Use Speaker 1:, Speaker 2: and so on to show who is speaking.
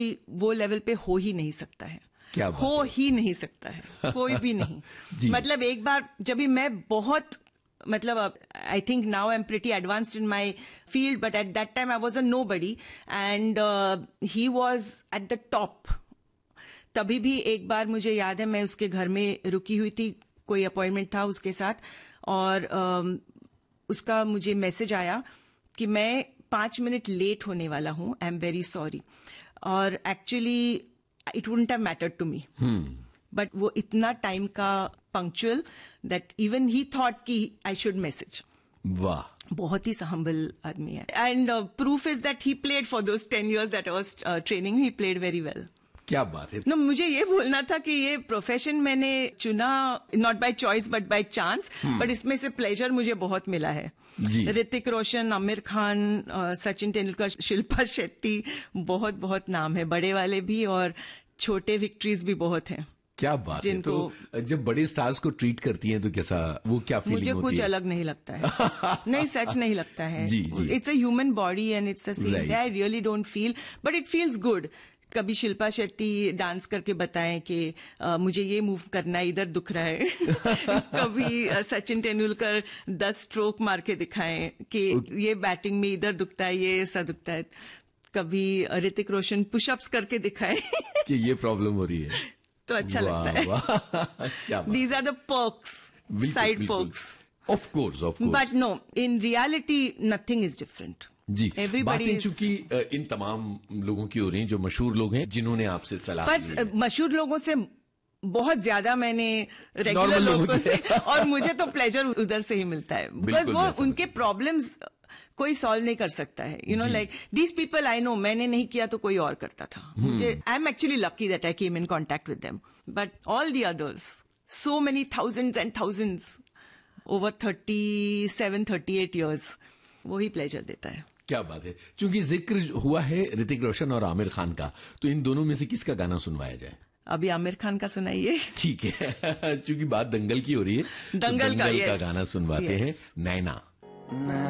Speaker 1: वो लेवल पे हो ही नहीं सकता है।
Speaker 2: क्या बात
Speaker 1: हो
Speaker 2: है?
Speaker 1: ही नहीं सकता है कोई भी नहीं। मतलब एक बार जब भी मैं बहुत मतलब I think now I am pretty advanced in my field, but at that time I was a no buddy and he was at the top. तभी भी एक बार मुझे याद है मैं उसके घर में रुकी हुई थी, कोई अपॉइंटमेंट था उसके साथ, और उसका मुझे मैसेज आया कि मैं 5 मिनट लेट होने वाला हूं, आई एम वेरी सॉरी। और actually it wouldn't have mattered to me, but वो इतना टाइम का punctual that even he thought कि आई शुड मैसेज।
Speaker 2: वाह,
Speaker 1: बहुत ही हम्बल आदमी है। And proof is that he played for those 10 years that I was training, he played very well.
Speaker 2: क्या बात है।
Speaker 1: नो, मुझे ये बोलना था कि ये प्रोफेशन मैंने चुना not by choice but by chance, but इसमें से प्लेजर मुझे बहुत मिला है। ऋतिक रोशन, आमिर खान, सचिन तेंदुलकर, शिल्पा शेट्टी, बहुत बहुत नाम है, बड़े वाले भी और छोटे विक्ट्रीज भी बहुत हैं।
Speaker 2: क्या बात है। तो जब बड़े स्टार्स को ट्रीट करती हैं तो कैसा, वो क्या फीलिंग होती है?
Speaker 1: मुझे कुछ अलग नहीं लगता है। नहीं, सच नहीं लगता है। It's a human body and it's a same. I really don't feel, but it feels good. कभी शिल्पा शेट्टी डांस करके बताएं कि मुझे ये मूव करना है, इधर दुख रहा है। कभी सचिन तेंदुलकर 10 स्ट्रोक मार के दिखाएं कि ये बैटिंग में इधर दुखता है, ये ऐसा दुखता है। कभी ऋतिक रोशन पुशअप्स करके दिखाएं
Speaker 2: कि ये प्रॉब्लम हो रही है,
Speaker 1: तो अच्छा लगता है। These are the perks, side perks.
Speaker 2: Of course, of course.
Speaker 1: But no, in reality nothing is different.
Speaker 2: जी, बातें चूंकि इन तमाम लोगों की हो रही हैं जो मशहूर लोग हैं जिन्होंने आपसे सलाह दी है।
Speaker 1: पर मशहूर लोगों से बहुत ज्यादा मैंने रेगुलर लोगों से, और मुझे तो प्लेजर उधर से ही मिलता है, बिकॉज वो उनके प्रॉब्लम्स कोई सॉल्व नहीं कर सकता है। You know, like these people I know, मैंने नहीं किया तो कोई और करता था। मुझे, I am actually lucky that I came in contact with them, but all the others, so many thousands and thousands over 37-38 years, वही प्लेजर देता है।
Speaker 2: क्या बात है। चूंकि जिक्र हुआ है ऋतिक रोशन और आमिर खान का, तो इन दोनों में से किसका गाना सुनवाया जाए?
Speaker 1: अभी आमिर खान का सुनाइए।
Speaker 2: ठीक है। चूंकि बात दंगल की हो रही है,
Speaker 1: दंगल
Speaker 2: का गाना सुनवाते हैं, नैना।